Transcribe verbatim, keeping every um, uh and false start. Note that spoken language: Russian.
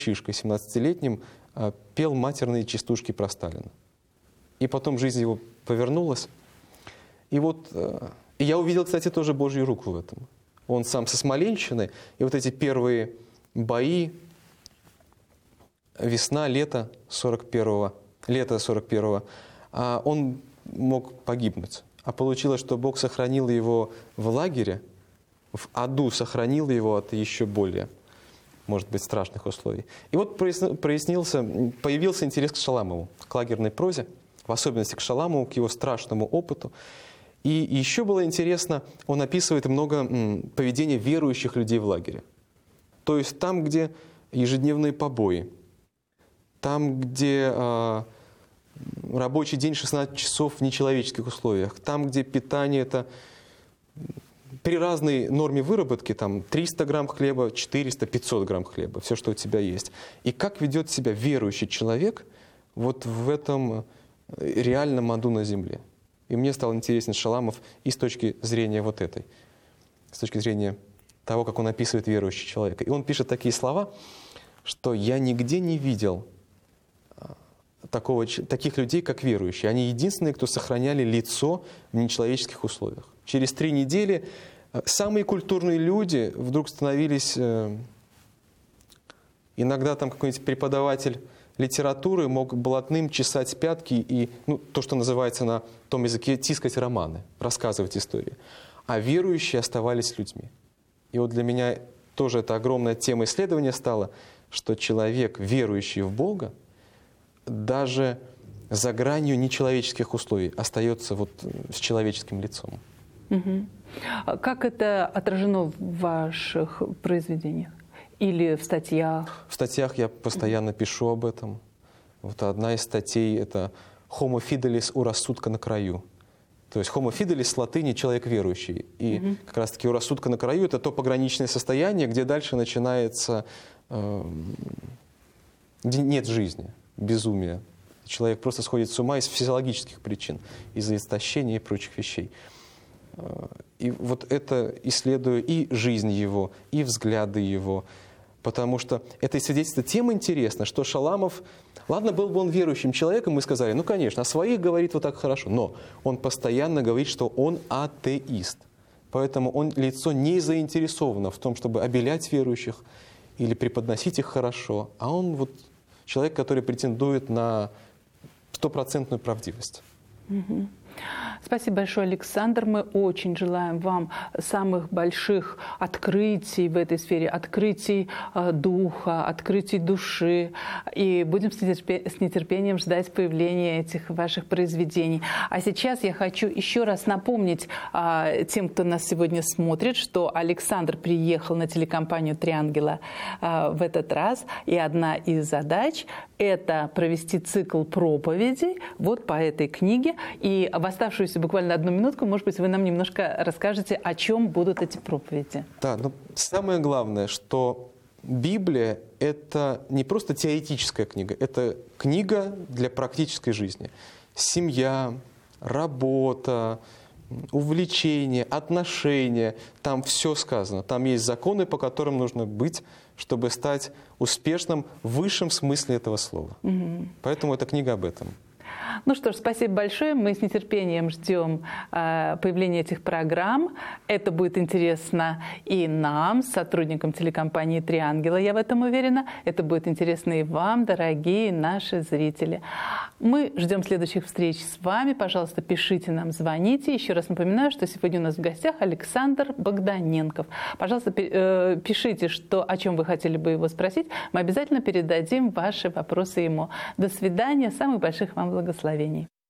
мальчишкой семнадцатилетним пел матерные частушки про Сталина. И потом жизнь его повернулась. И вот и я увидел, кстати, тоже Божью руку в этом. Он сам со Смоленщины, и вот эти первые бои, весна, лето сорок первого, лето сорок первого, он мог погибнуть. А получилось, что Бог сохранил его в лагере, в аду сохранил его от еще более, может быть, страшных условий. И вот прояснился, появился интерес к Шаламову, к лагерной прозе, в особенности к Шаламову, к его страшному опыту. И еще было интересно, он описывает много поведения верующих людей в лагере. То есть там, где ежедневные побои, там, где э, рабочий день шестнадцать часов в нечеловеческих условиях, там, где питание это при разной норме выработки, там триста грамм хлеба, четыреста, пятьсот грамм хлеба, все, что у тебя есть. И как ведет себя верующий человек вот в этом реальном аду на земле. И мне стал интересен Шаламов и с точки зрения вот этой, с точки зрения того, как он описывает верующего человека. И он пишет такие слова, что «я нигде не видел такого, таких людей, как верующие. Они единственные, кто сохраняли лицо в нечеловеческих условиях». Через три недели самые культурные люди вдруг становились... Иногда там какой-нибудь преподаватель литературы мог блатным чесать пятки и, ну, то, что называется на том языке, тискать романы, рассказывать истории. А верующие оставались людьми. И вот для меня тоже это огромная тема исследования стала, что человек, верующий в Бога, даже за гранью нечеловеческих условий остается вот с человеческим лицом. Угу. Как это отражено в ваших произведениях? Или в статьях? В статьях я постоянно пишу об этом. Вот одна из статей — это «Homo fidelis у рассудка на краю». То есть «Homo fidelis» с латыни «человек верующий». И угу. как раз-таки у рассудка на краю — это то пограничное состояние, где дальше начинается... Э, где нет жизни, безумие. Человек просто сходит с ума из физиологических причин, из-за истощения и прочих вещей. И вот это исследую и жизнь его, и взгляды его. Потому что это и свидетельство тем интересно, что Шаламов, ладно, был бы он верующим человеком, мы сказали, ну, конечно, о своих говорит вот так хорошо, но он постоянно говорит, что он атеист. Поэтому он лицо не заинтересовано в том, чтобы обелять верующих или преподносить их хорошо, а он вот человек, который претендует на стопроцентную правдивость. Угу. Спасибо большое, Александр. Мы очень желаем вам самых больших открытий в этой сфере, открытий э, духа, открытий души. И будем с, нетерпе с нетерпением ждать появления этих ваших произведений. А сейчас я хочу еще раз напомнить э, тем, кто нас сегодня смотрит, что Александр приехал на телекомпанию «Три ангела» э, в этот раз. И одна из задач – это провести цикл проповедей вот по этой книге. И в оставшуюся буквально одну минутку, может быть, вы нам немножко расскажете, о чем будут эти проповеди. Да, но самое главное, что Библия – это не просто теоретическая книга, это книга для практической жизни. Семья, работа, увлечения, отношения, там все сказано. Там есть законы, по которым нужно быть, чтобы стать успешным в высшем смысле этого слова. Угу. Поэтому эта книга об этом. Ну что ж, спасибо большое. Мы с нетерпением ждем э, появления этих программ. Это будет интересно и нам, сотрудникам телекомпании «Три ангела», я в этом уверена. Это будет интересно и вам, дорогие наши зрители. Мы ждем следующих встреч с вами. Пожалуйста, пишите нам, звоните. Еще раз напоминаю, что сегодня у нас в гостях Александр Богданенков. Пожалуйста, э, пишите, что, о чем вы хотели бы его спросить. Мы обязательно передадим ваши вопросы ему. До свидания. Самых больших вам благословений.